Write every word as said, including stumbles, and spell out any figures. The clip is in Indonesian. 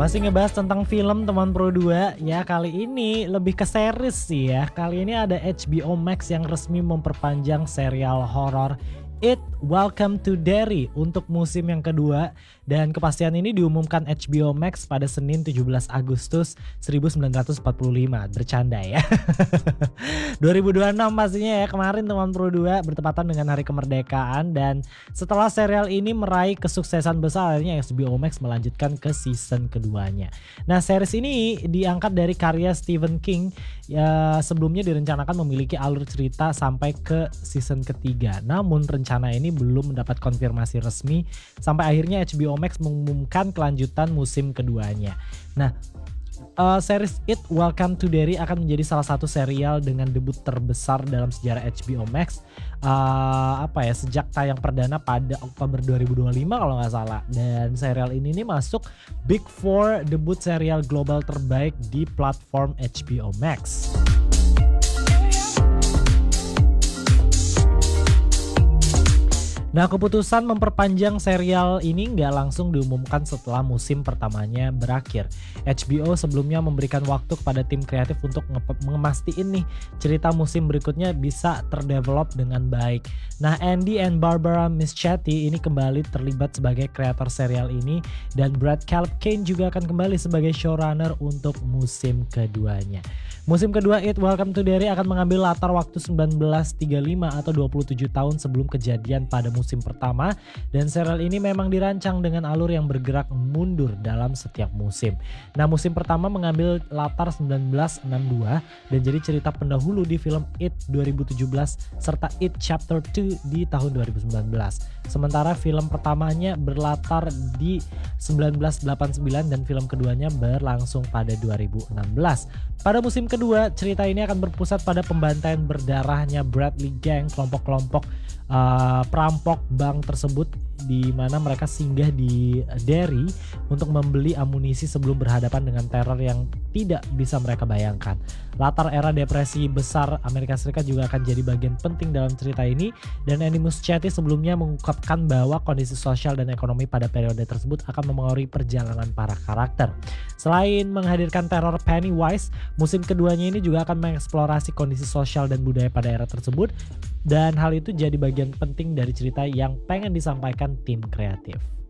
Masih ngebahas tentang film teman Pro dua ya, kali ini lebih ke series sih ya. Kali ini ada H B O Max yang resmi memperpanjang serial horor It Welcome to Derry untuk musim yang kedua, dan kepastian ini diumumkan H B O Max pada Senin tujuh belas Agustus seribu sembilan ratus empat puluh lima. Bercanda ya. dua ribu dua puluh enam pastinya ya, kemarin teman Pro dua bertepatan dengan hari kemerdekaan, dan setelah serial ini meraih kesuksesan besar akhirnya H B O Max melanjutkan ke season keduanya. Nah, series ini diangkat dari karya Stephen King ya, sebelumnya direncanakan memiliki alur cerita sampai ke season ketiga. Namun rencana ini belum mendapat konfirmasi resmi sampai akhirnya H B O Max mengumumkan kelanjutan musim keduanya. Nah, Uh, series It Welcome to Derry akan menjadi salah satu serial dengan debut terbesar dalam sejarah H B O Max. Uh, apa ya sejak tayang perdana pada Oktober dua ribu dua puluh lima kalau nggak salah. Dan serial ini nih masuk Big Four debut serial global terbaik di platform H B O Max. Nah, keputusan memperpanjang serial ini nggak langsung diumumkan setelah musim pertamanya berakhir. H B O sebelumnya memberikan waktu kepada tim kreatif untuk mengemastiin nih cerita musim berikutnya bisa terdevelop dengan baik. Nah, Andy and Barbara Mischetti ini kembali terlibat sebagai kreator serial ini, dan Brad Caleb Kane juga akan kembali sebagai showrunner untuk musim keduanya. Musim kedua It Welcome to Derry akan mengambil latar waktu seribu sembilan ratus tiga puluh lima atau dua puluh tujuh tahun sebelum kejadian pada musim pertama, dan serial ini memang dirancang dengan alur yang bergerak mundur dalam setiap musim. Nah, musim pertama mengambil latar seribu sembilan ratus enam puluh dua dan jadi cerita pendahulu di film It dua ribu tujuh belas serta It Chapter dua di tahun dua ribu sembilan belas. Sementara film pertamanya berlatar di seribu sembilan ratus delapan puluh sembilan dan film keduanya berlangsung pada dua ribu enam belas. Pada musim kedua, cerita ini akan berpusat pada pembantaian berdarahnya Bradley Gang, kelompok-kelompok uh, perampok bank tersebut, di mana mereka singgah di Derry untuk membeli amunisi sebelum berhadapan dengan teror yang tidak bisa mereka bayangkan. Latar era depresi besar Amerika Serikat juga akan jadi bagian penting dalam cerita ini, dan Andy Muschietti sebelumnya mengungkapkan bahwa kondisi sosial dan ekonomi pada periode tersebut akan memengaruhi perjalanan para karakter. Selain menghadirkan teror Pennywise, musim keduanya ini juga akan mengeksplorasi kondisi sosial dan budaya pada era tersebut, dan hal itu jadi bagian penting dari cerita yang pengen disampaikan tim kreatif.